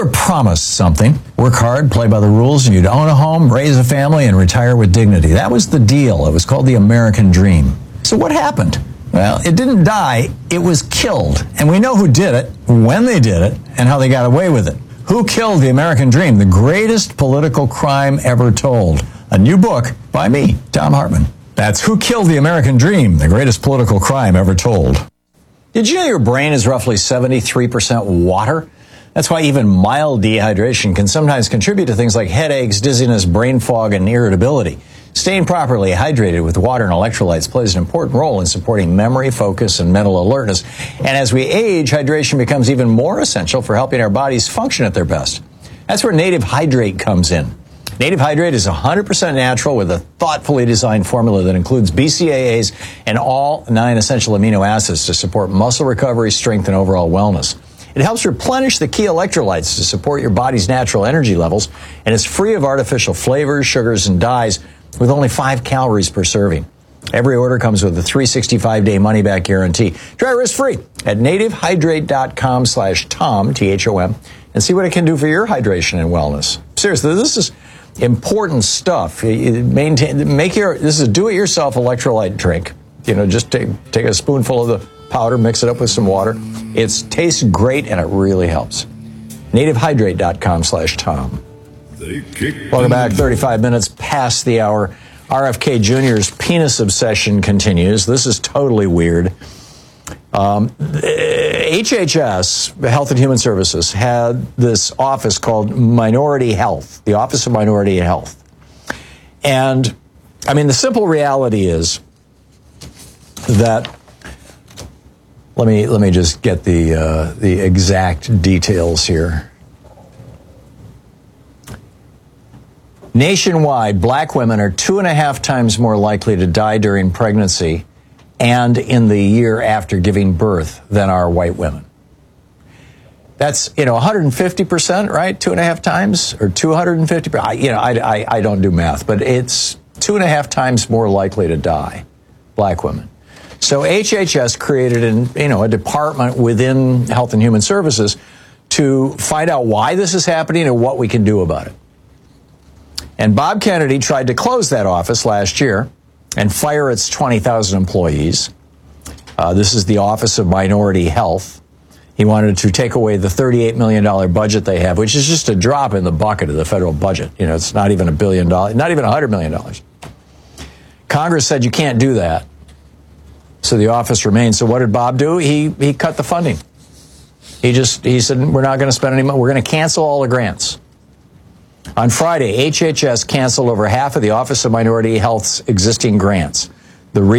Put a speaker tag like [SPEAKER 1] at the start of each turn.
[SPEAKER 1] were promised something. Work hard, play by the rules, and you'd own a home, raise a family, and retire with dignity. That was the deal. It was called the American Dream. So what happened? Well, it didn't die. It was killed. And we know who did it, when they did it, and how they got away with it. Who killed the American Dream? The greatest political crime ever told. A new book by me, Thom Hartmann. That's Who Killed the American Dream, the greatest political crime ever told. Did you know your brain is roughly 73% water? That's why even mild dehydration can sometimes contribute to things like headaches, dizziness, brain fog, and irritability. Staying properly hydrated with water and electrolytes plays an important role in supporting memory, focus, and mental alertness. And as we age, hydration becomes even more essential for helping our bodies function at their best. That's where Native Hydrate comes in. Native Hydrate is 100% natural with a thoughtfully designed formula that includes BCAAs and all 9 essential amino acids to support muscle recovery, strength, and overall wellness. It helps replenish the key electrolytes to support your body's natural energy levels, and it's free of artificial flavors, sugars, and dyes with only 5 calories per serving. Every order comes with a 365-day money-back guarantee. Try risk-free at nativehydrate.com/Tom, T-H-O-M, and see what it can do for your hydration and wellness. Seriously, this is important stuff. This is a do-it-yourself electrolyte drink. You know, just take a spoonful of the powder, mix it up with some water. It tastes great, and it really helps. nativehydrate.com/Tom. Welcome back. 35 minutes past the hour. RFK Jr.'s penis obsession continues. This is totally weird. HHS, Health and Human Services, had this office called Minority Health, the Office of Minority Health. And, I mean, the simple reality is that, let me just get the exact details here. Nationwide, black women are 2.5 times more likely to die during pregnancy and in the year after giving birth than are white women. That's, 150%, right? 2.5 times or 250%. I don't do math, but it's 2.5 times more likely to die, black women. So HHS created a department within Health and Human Services to find out why this is happening and what we can do about it. And Bob Kennedy tried to close that office last year and fire its 20,000 employees. This is the Office of Minority Health. He wanted to take away the $38 million budget they have, which is just a drop in the bucket of the federal budget. It's not even $1 billion, not even $100 million. Congress said you can't do that. So the office remains. So what did Bob do? He cut the funding. He said, we're not going to spend any money. We're going to cancel all the grants. On Friday, HHS canceled over half of the Office of Minority Health's existing grants. The